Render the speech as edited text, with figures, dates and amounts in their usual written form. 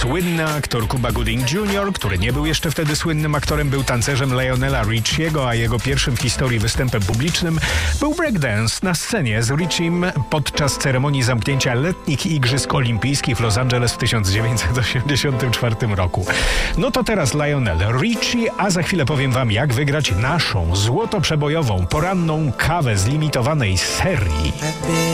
Słynny aktor Cuba Gooding Jr., który nie był jeszcze wtedy słynnym aktorem, był tancerzem Lionela Richiego, a jego pierwszym w historii występem publicznym był breakdance na scenie z Richiem podczas ceremonii zamknięcia letnich Igrzysk Olimpijskich w Los Angeles w 1984 roku. No to teraz Lionel Richie, a za chwilę powiem wam, jak wygrać naszą złotoprzebojową poranną kawę z limitowanej serii.